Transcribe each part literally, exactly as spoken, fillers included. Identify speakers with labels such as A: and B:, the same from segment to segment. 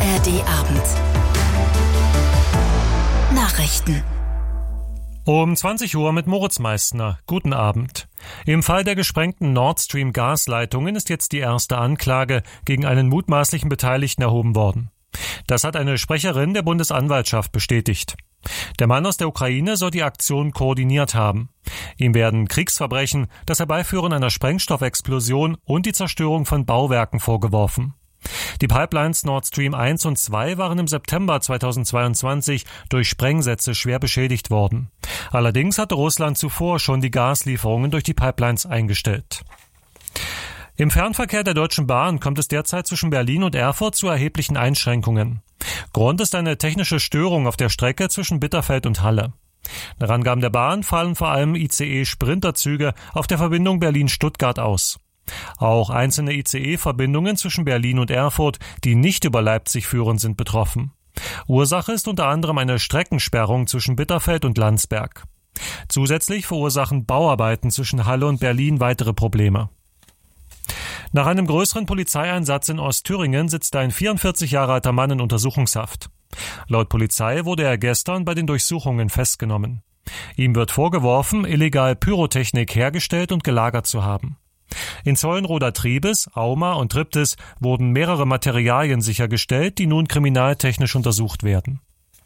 A: R D-Abend. Nachrichten.
B: Um zwanzig Uhr mit Moritz Meissner. Guten Abend. Im Fall der gesprengten Nord Stream Gasleitungen ist jetzt die erste Anklage gegen einen mutmaßlichen Beteiligten erhoben worden. Das hat eine Sprecherin der Bundesanwaltschaft bestätigt. Der Mann aus der Ukraine soll die Aktion koordiniert haben. Ihm werden Kriegsverbrechen, das Herbeiführen einer Sprengstoffexplosion und die Zerstörung von Bauwerken vorgeworfen. Die Pipelines Nord Stream eins und zwei waren im September zweitausendzweiundzwanzig durch Sprengsätze schwer beschädigt worden. Allerdings hatte Russland zuvor schon die Gaslieferungen durch die Pipelines eingestellt. Im Fernverkehr der Deutschen Bahn kommt es derzeit zwischen Berlin und Erfurt zu erheblichen Einschränkungen. Grund ist eine technische Störung auf der Strecke zwischen Bitterfeld und Halle. Nach Angaben der Bahn fallen vor allem I C E-Sprinterzüge auf der Verbindung Berlin-Stuttgart aus. Auch einzelne I C E-Verbindungen zwischen Berlin und Erfurt, die nicht über Leipzig führen, sind betroffen. Ursache ist unter anderem eine Streckensperrung zwischen Bitterfeld und Landsberg. Zusätzlich verursachen Bauarbeiten zwischen Halle und Berlin weitere Probleme. Nach einem größeren Polizeieinsatz in Ostthüringen sitzt ein vierundvierzig Jahre alter Mann in Untersuchungshaft. Laut Polizei wurde er gestern bei den Durchsuchungen festgenommen. Ihm wird vorgeworfen, illegal Pyrotechnik hergestellt und gelagert zu haben. In Zeulenroda Triebes, Auma und Triptis wurden mehrere Materialien sichergestellt, die nun kriminaltechnisch untersucht werden.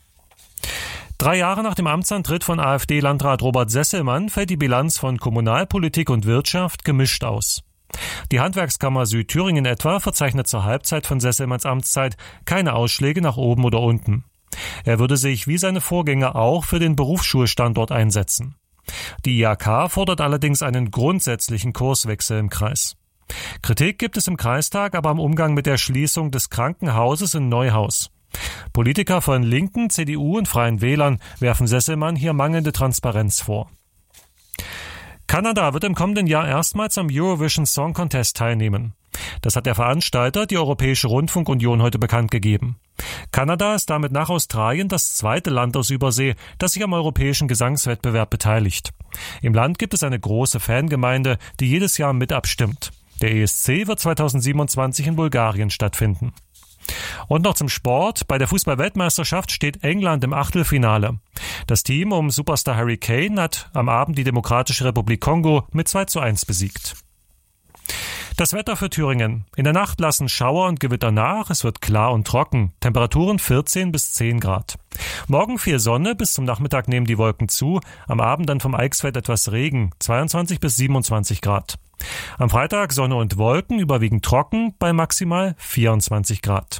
B: Drei Jahre nach dem Amtsantritt von AfD-Landrat Robert Sesselmann fällt die Bilanz von Kommunalpolitik und Wirtschaft gemischt aus. Die Handwerkskammer Südthüringen etwa verzeichnet zur Halbzeit von Sesselmanns Amtszeit keine Ausschläge nach oben oder unten. Er würde sich wie seine Vorgänger auch für den Berufsschulstandort einsetzen. Die I H K fordert allerdings einen grundsätzlichen Kurswechsel im Kreis. Kritik gibt es im Kreistag aber am Umgang mit der Schließung des Krankenhauses in Neuhaus. Politiker von Linken, C D U und Freien Wählern werfen Sesselmann hier mangelnde Transparenz vor. Kanada wird im kommenden Jahr erstmals am Eurovision Song Contest teilnehmen. Das hat der Veranstalter, die Europäische Rundfunkunion, heute bekannt gegeben. Kanada ist damit nach Australien das zweite Land aus Übersee, das sich am europäischen Gesangswettbewerb beteiligt. Im Land gibt es eine große Fangemeinde, die jedes Jahr mit abstimmt. Der E S C wird zweitausendsiebenundzwanzig in Bulgarien stattfinden. Und noch zum Sport. Bei der Fußball-Weltmeisterschaft steht England im Achtelfinale. Das Team um Superstar Harry Kane hat am Abend die Demokratische Republik Kongo mit zwei zu eins besiegt. Das Wetter für Thüringen. In der Nacht lassen Schauer und Gewitter nach. Es wird klar und trocken. Temperaturen vierzehn bis zehn Grad. Morgen viel Sonne. Bis zum Nachmittag nehmen die Wolken zu. Am Abend dann vom Eichsfeld etwas Regen. zweiundzwanzig bis siebenundzwanzig Grad. Am Freitag Sonne und Wolken, überwiegend trocken, bei maximal vierundzwanzig Grad.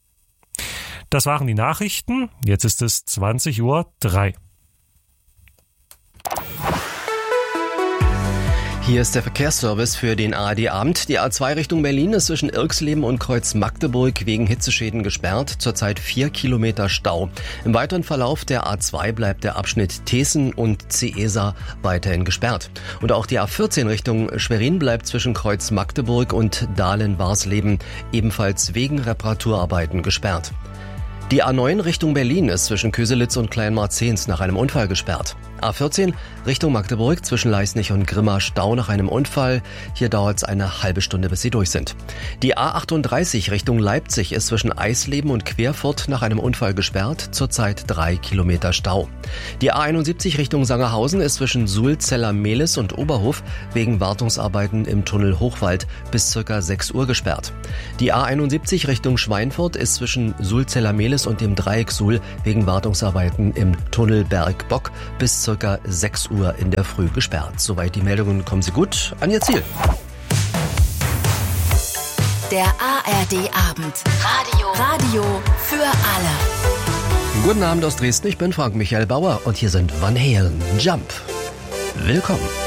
B: Das waren die Nachrichten. Jetzt ist es zwanzig Uhr drei.
C: Hier ist der Verkehrsservice für den A R D-Abend. Die A zwei Richtung Berlin ist zwischen Irxleben und Kreuz Magdeburg wegen Hitzeschäden gesperrt. Zurzeit vier Kilometer Stau. Im weiteren Verlauf der A zwei bleibt der Abschnitt Teeßen und Ceesa weiterhin gesperrt. Und auch die A vierzehn Richtung Schwerin bleibt zwischen Kreuz Magdeburg und Dahlen-Warsleben ebenfalls wegen Reparaturarbeiten gesperrt. Die A neun Richtung Berlin ist zwischen Köselitz und Kleinmarzens nach einem Unfall gesperrt. A vierzehn Richtung Magdeburg zwischen Leisnig und Grimma Stau nach einem Unfall. Hier dauert es eine halbe Stunde, bis sie durch sind. Die A achtunddreißig Richtung Leipzig ist zwischen Eisleben und Querfurt nach einem Unfall gesperrt. Zurzeit drei Kilometer Stau. Die A einundsiebzig Richtung Sangerhausen ist zwischen Sulzeller-Mehlis und Oberhof wegen Wartungsarbeiten im Tunnel Hochwald bis circa sechs Uhr gesperrt. Die A einundsiebzig Richtung Schweinfurt ist zwischen Sulzeller-Mehlis und dem Dreieck Suhl wegen Wartungsarbeiten im Tunnel Bergbock bis circa sechs Uhr in der Früh gesperrt. Soweit die Meldungen. Kommen Sie gut an Ihr Ziel.
A: Der A R D-Abend. Radio. Radio für alle.
C: Guten Abend aus Dresden. Ich bin Frank Michael Bauer und hier sind Van Halen. Jump. Willkommen.